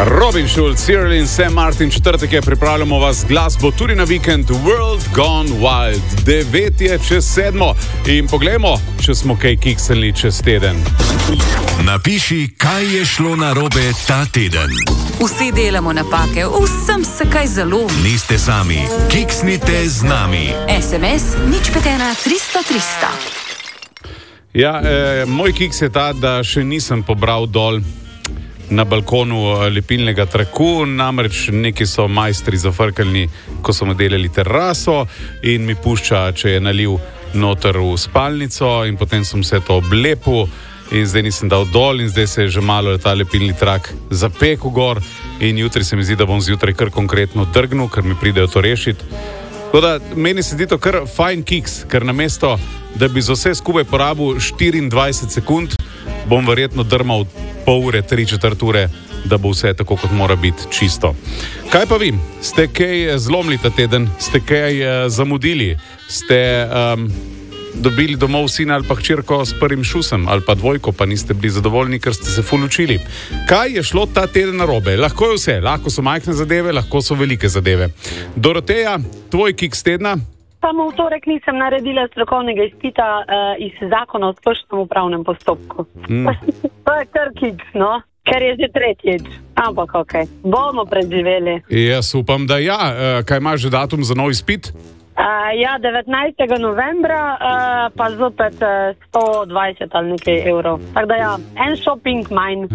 Robin Schulz, Cyril in Sam Martin, četrtek je, pripravljamo vas glasbo tudi na vikend World Gone Wild. 9 je čez 7 in poglejmo, če smo kaj kiksali čez teden. Napiši, kaj je šlo narobe ta teden. Vsi delamo napake, vsem se kaj zalomi. Niste sami, kiksnite z nami. SMS 051 300 300. Ja, moj kiks je ta, da še nisem pobral dol na balkonu lepilnega traku, namreč neki so majstri zafrkali, ko so mu delali teraso in mi pušča, če je nalil noter v spalnico in potem sem vse to oblepil in zdaj nisem dal dol in zdaj se je že malo ta lepilni trak zapekel gor in jutri se mi zdi, da bom zjutraj kar konkretno drgnil, ker mi pridejo to rešiti. Tako da meni se zdi to kar fajn kiks, ker namesto, da bi za vse skupaj porabil 24 sekund, bom verjetno drmal pol ure, 3/4 ure, da bo vse tako, kot mora biti čisto. Kaj pa vi? Ste kaj zlomili ta teden? Ste kaj zamudili? Ste dobili domov sina ali pa hčerko s prvim šusem ali pa dvojko, pa niste bili zadovoljni, ker ste se ful učili? Kaj je šlo ta teden narobe? Lahko je vse. Lahko so majhne zadeve, lahko so velike zadeve. Doroteja, tvoj kiks tedna? Samo v torek nisem naredila strokovnega izpita iz zakona o splošnem upravnem postopku. To je kar kiks, no? Ker je že tretjič. Ampak okej, bomo preživeli. Jaz upam, da ja. Kaj imaš že datum za nov izpit? Ja, 19. novembra, pa zopet 120 ali nekaj evrov. Tako da ja, en shopping manj.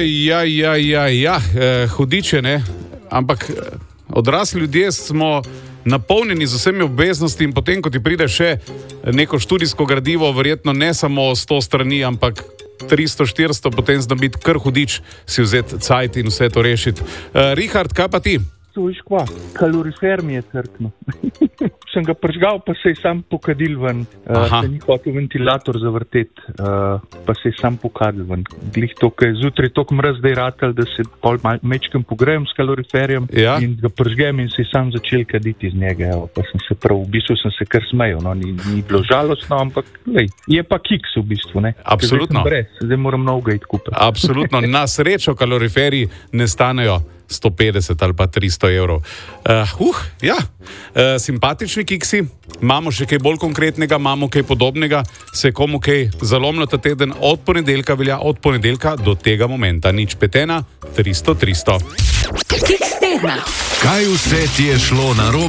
Hudiče, ne? Ampak odrasli ljudje smo napolnjeni z vsemi obveznosti in potem, ko ti pride še neko študijsko gradivo, verjetno ne samo 100 strani, ampak 300-400, potem zna biti kar hudič si vzeti cajt in vse to rešiti. Richard, kaj pa ti? Sluškva, kalorifer mi je crkno. Sem ga pržgal, pa se je sam pokadil ven. Se ni hotel ventilator zavrteti, pa se je sam pokadil ven. Glih to, kaj je zjutraj toliko mraz, da je ratal, da se pol mečkem pogrejem s kaloriferjem in ga pržgem in se je sam začel kaditi iz njega. Pa sem se prav, v bistvu sem se kar smejal. No, ni bilo žalostno, ampak lej, je pa kiks v bistvu. Ne? Absolutno. Zdaj moram novega iti kupiti. Absolutno. Na srečo kaloriferi ne stanejo 150 ali pa 300 evrov. Simpatični kiksi, imamo še kaj bolj konkretnega, imamo kaj podobnega, se je komu kaj zalomilo ta teden, od ponedeljka velja, od ponedeljka do tega momenta. 051 300 300. Kiks tedna. Kaj vse ti je šlo narobe?